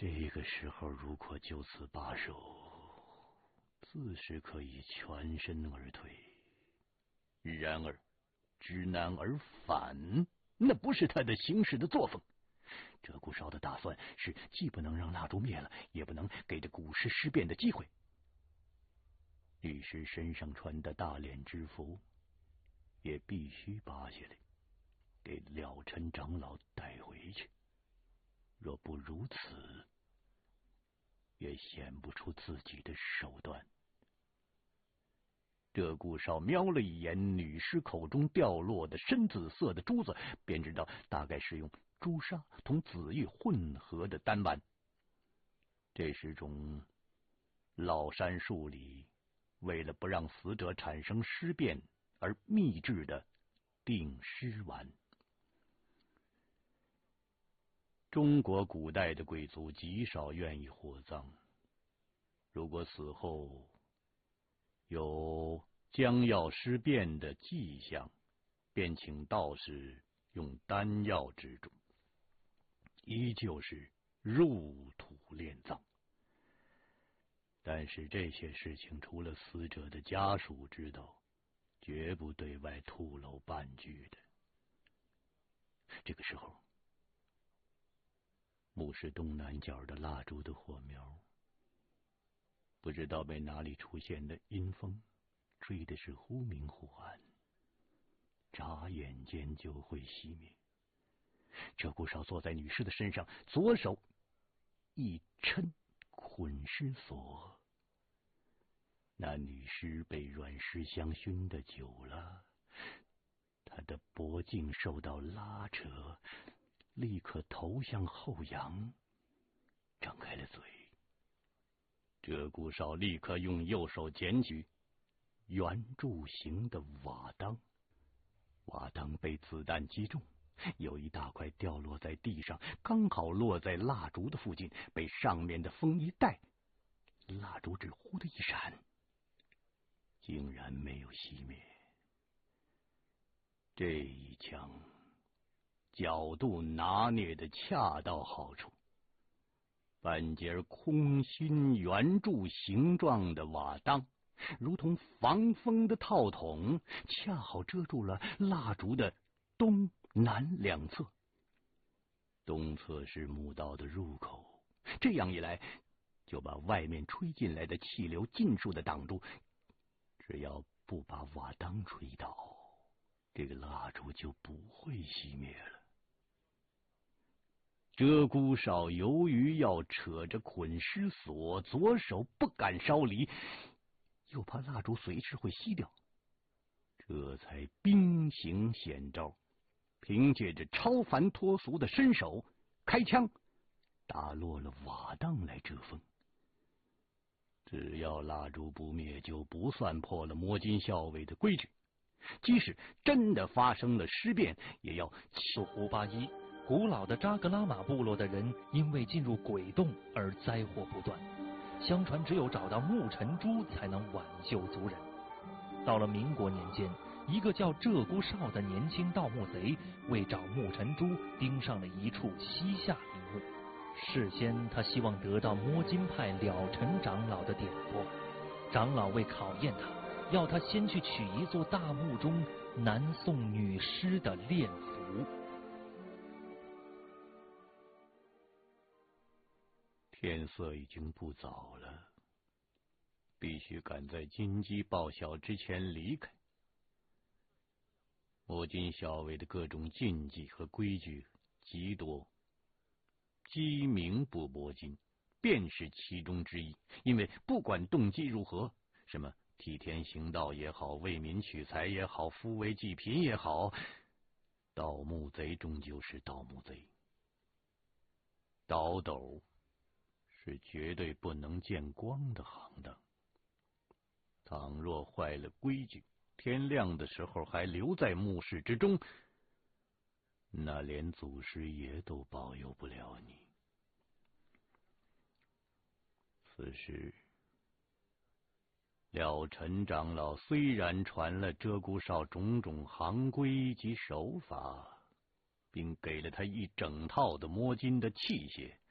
这个时候如果就此罢手，自是可以全身而退。然而知难而返，那不是他的行事的作风。鹧鸪哨的打算是既不能让蜡烛灭了，也不能给这古尸尸变的机会。律师身上穿的大脸制服也必须拔下来，给了尘长老带回去。若不如此，也显不出自己的手段。鹧鸪哨瞄了一眼女尸口中掉落的深紫色的珠子，便知道大概是用朱砂同紫玉混合的丹丸。这是种老山树里为了不让死者产生尸变而秘制的定尸丸。中国古代的贵族极少愿意火葬，如果死后有将要尸变的迹象，便请道士用丹药之中，依旧是入土炼葬。但是这些事情除了死者的家属知道，绝不对外吐露半句的。这个时候，墓室东南角的蜡烛的火苗，不知道被哪里出现的阴风吹的是忽明忽暗，眨眼间就会熄灭。鹧鸪哨坐在女尸的身上，左手一抻捆尸索。那女尸被软尸香熏的久了，她的脖颈受到拉扯，立刻头向后仰，张开了嘴。鹧鸪哨立刻用右手捡起圆柱形的瓦当，瓦当被子弹击中，有一大块掉落在地上，刚好落在蜡烛的附近，被上面的风一带，蜡烛只忽的一闪，竟然没有熄灭。这一枪角度拿捏的恰到好处，半截空心圆柱形状的瓦当如同防风的套筒，恰好遮住了蜡烛的东南两侧。东侧是墓道的入口，这样一来就把外面吹进来的气流尽数的挡住。只要不把瓦当吹倒，这个蜡烛就不会熄灭了。鹧鸪哨由于要扯着捆尸索，左手不敢稍离，又怕蜡烛随时会熄掉，这才兵行险招，凭借着超凡脱俗的身手，开枪打落了瓦当来遮风。只要蜡烛不灭，就不算破了摸金校尉的规矩。即使真的发生了尸变，也要去胡八一。古老的扎格拉玛部落的人因为进入鬼洞而灾祸不断，相传只有找到木尘珠才能挽救族人。到了民国年间，一个叫鹧鸪哨的年轻盗墓贼为找木尘珠盯上了一处西夏陵墓。事先他希望得到摸金派了尘长老的点拨，长老为考验他，要他先去取一座大墓中南宋女尸的殓服。 天色已经不早了，必须赶在金鸡报晓之前离开。摸金校尉的各种禁忌和规矩极多，鸡鸣不摸金便是其中之一。因为不管动机如何，什么替天行道也好，为民取财也好，扶危济贫也好，盗墓贼终究是盗墓贼。倒斗是绝对不能见光的行当，倘若坏了规矩，天亮的时候还留在墓室之中，那连祖师爷都保佑不了你。此时了尘长老虽然传了鹧鸪哨种种行规及手法，并给了他一整套的摸金的器械，